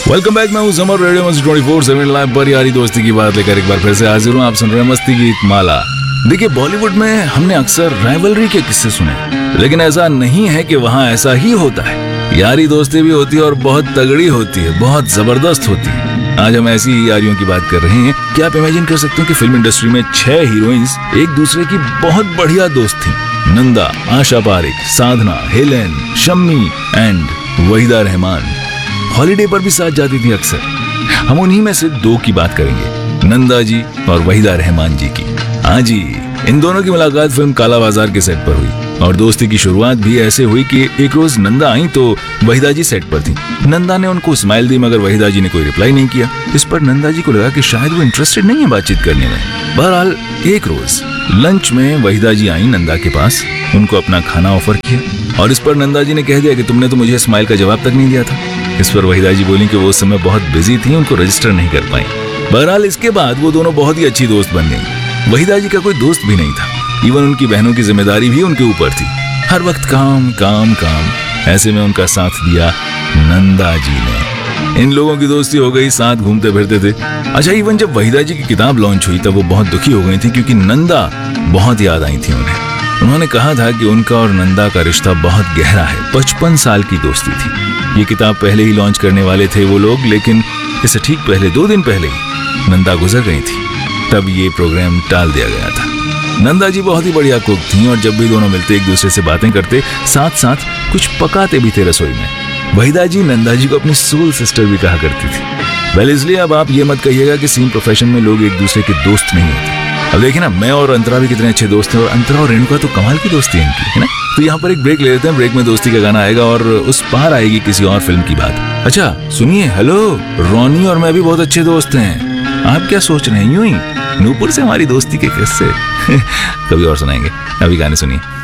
Welcome back. मैं हूं summer, radio मस्ती 24/7 लाइव पर यारी दोस्ती की बात लेकर एक बार फिर से हाजिर हूं। आप सुन रहे हैं मस्ती गीत माला। देखिए, बॉलीवुड में हमने अक्सर राइवलरी के किस्से सुने, लेकिन ऐसा नहीं है कि वहाँ ऐसा ही होता है। यारी दोस्ती भी होती है और बहुत तगड़ी होती है, बहुत जबरदस्त होती है। आज हम ऐसी ही यारियों की बात कर रहे हैं। क्या आप इमेजिन कर सकते हैं कि फिल्म इंडस्ट्री में 6 हीरोइंस एक दूसरे की बहुत बढ़िया दोस्त थी। नंदा, आशा पारेख, साधना, Helen, Shammi and Waheeda Rehman. Holiday पर भी साथ जाती थी अक्सर। हम उन्हीं में से 2 की बात करेंगे, नंदा जी और वहीदा रहमान जी की। हाँ जी, इन दोनों की मुलाकात फिल्म काला बाजार के सेट पर हुई और दोस्ती की शुरुआत भी ऐसे हुई कि एक रोज नंदा आई तो वहीदा जी सेट पर थी। नंदा ने उनको स्माइल दी, मगर वहीदा जी ने कोई रिप्लाई नहीं किया। इस पर नंदा जी को लगा कि शायद वो इंटरेस्टेड नहीं है बातचीत करने में। बहरहाल एक रोज लंच में वहीदा जी आई नंदा के पास, उनको अपना खाना ऑफर किया और इस पर नंदा जी ने कह दिया कि तुमने तो मुझे स्माइल का जवाब तक नहीं दिया था। इस पर वहीदा जी बोली कि वो उस समय बहुत बिजी थी, उनको रजिस्टर नहीं कर पाई। बहरहाल इसके बाद वो दोनों बहुत ही अच्छी दोस्त बन गई। वहीदा जी का कोई दोस्त भी नहीं था, इवन उनकी बहनों की जिम्मेदारी भी उनके ऊपर थी। हर वक्त काम काम काम। ऐसे में उनका साथ दिया नंदा जी ने। इन लोगों की दोस्ती हो गई, साथ घूमते फिरते थे। अच्छा, इवन जब वहीदा जी की किताब लॉन्च हुई तब वो बहुत दुखी हो गई थी, क्योंकि नंदा बहुत याद आई थी उन्हें। उन्होंने कहा था कि उनका और नंदा का रिश्ता बहुत गहरा है, 55 साल की दोस्ती थी। ये किताब पहले ही लॉन्च करने वाले थे वो लोग, लेकिन इससे ठीक पहले 2 दिन पहले ही नंदा गुजर गई थी। तब ये प्रोग्राम टाल दिया गया था। नंदा जी बहुत ही बढ़िया कुक थी और जब भी दोनों मिलते एक दूसरे से बातें करते, साथ साथ कुछ पकाते भी थे रसोई में। वहीदा जी नंदा जी को अपनी सोल सिस्टर भी कहा करती थी। वेल, इसलिए अब आप ये मत कहिएगा कि सेम प्रोफेशन में लोग एक दूसरे के दोस्त नहीं होते। अब देखिए ना, मैं और अंतरा भी कितने अच्छे दोस्त हैं और अंतरा और रेणुका तो कमाल की दोस्ती है इनकी, है ना। तो यहाँ पर एक ब्रेक ले लेते हैं। ब्रेक में दोस्ती का गाना आएगा और उस पार आएगी किसी और फिल्म की बात। अच्छा सुनिए, हेलो, रोनी और मैं भी बहुत अच्छे दोस्त हैं। आप क्या सोच रहे हैं? यूं ही नूपुर से हमारी दोस्ती के किस्से कभी और सुनाएंगे। अभी गाने सुनिए।